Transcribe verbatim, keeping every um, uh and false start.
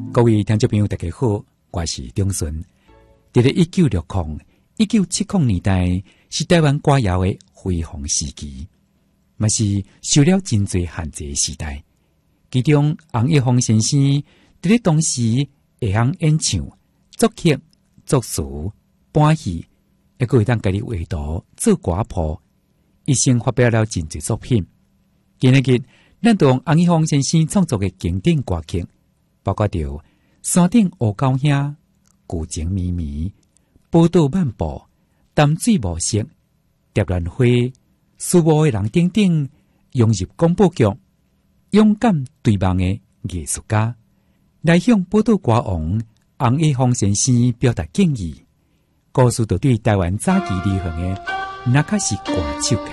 各位听众朋友，大家好，我是钟顺。在一九六零、一九七零年代是台湾歌谣的辉煌时期，嘛是受了真侪限制的时代。其中，洪一峰先生在当时会晓演唱、作曲、作词、搬戏，还佫会当家己画图做歌谱，一生发表了真侪作品。今日日，咱就用洪一峰先生创作的经典歌曲，包括着《山顶乌狗兄》、《旧情绵绵》、《宝岛漫步》、《淡水暮色》、《蝶兰花》、《思慕的人》等等，融入广播剧，勇敢对梦的艺术家，来向宝岛歌王洪一峰先生表达敬意。故事就对台湾早期流行的那卡是歌手。